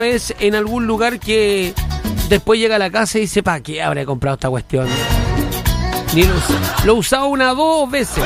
vez en algún lugar que después llega a la casa y dice, ¿para qué habré comprado esta cuestión? Ni lo he usado 1 o 2 veces.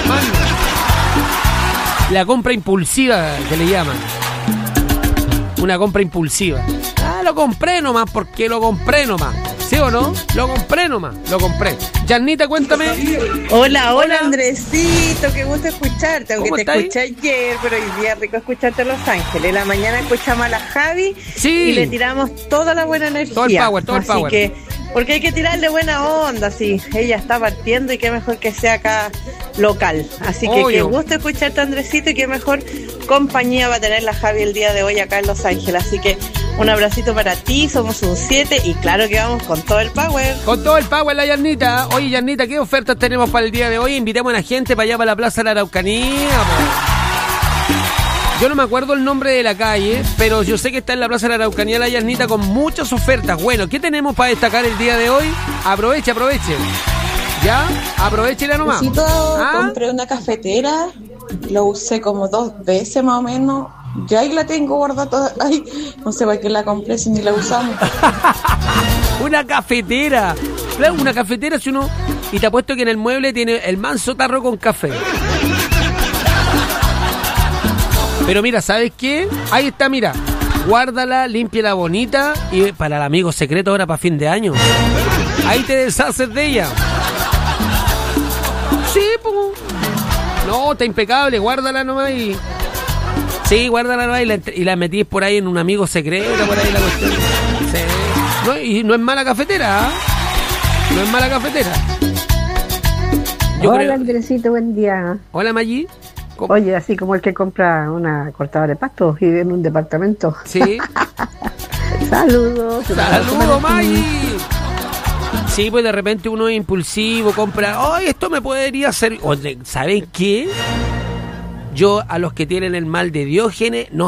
La compra impulsiva que le llaman. Una compra impulsiva. Lo compré nomás porque lo compré nomás. ¿Sí o no? Lo compré nomás. Lo compré. Yanita, cuéntame. Hola, Andresito. Qué gusto escucharte. Aunque te escuché ayer, pero hoy día rico escucharte en Los Ángeles. En la mañana escuchamos a la Javi y le tiramos toda la buena energía. Todo el power. Así que, porque hay que tirarle buena onda, sí. Ella está partiendo y qué mejor que sea acá local. Así que qué gusto escucharte, Andresito, y qué mejor compañía va a tener la Javi el día de hoy acá en Los Ángeles. Así que un abracito para ti, somos un 7 y claro que vamos con todo el power. Con todo el power, la Yarnita. Oye, Yarnita, ¿qué ofertas tenemos para el día de hoy? Invitemos a la gente para allá, para la Plaza de la Araucanía. Yo no me acuerdo el nombre de la calle, pero yo sé que está en la Plaza de la Araucanía la Yarnita con muchas ofertas. Bueno, ¿qué tenemos para destacar el día de hoy? Aproveche. ¿Ya? Aprovechela nomás. Compré una cafetera, lo usé como 2 veces más o menos. Ya ahí la tengo guardada toda. Ay, no sé para qué la compré si ni la usamos. Una cafetera. Claro, una cafetera si uno... Y te apuesto que en el mueble tiene el manso tarro con café. Pero mira, ¿sabes qué? Ahí está, mira. Guárdala, límpiala bonita. Y para el amigo secreto ahora para fin de año. Ahí te deshaces de ella. Sí, pues. No, está impecable. Guárdala nomás y... Sí, guárdala nomás y la metís por ahí en un amigo secreto, por ahí la cuestión. Sí. No, y no es mala cafetera, ¿eh? No es mala cafetera. Hola, Andresito, buen día. Hola, Maggi. Oye, así como el que compra una cortadora de pastos y vive en un departamento. Sí. Saludos. Saludos, Maggi. Sí, pues de repente uno es impulsivo, compra, esto me podría servir. ¿Saben qué? Yo a los que tienen el mal de Diógenes no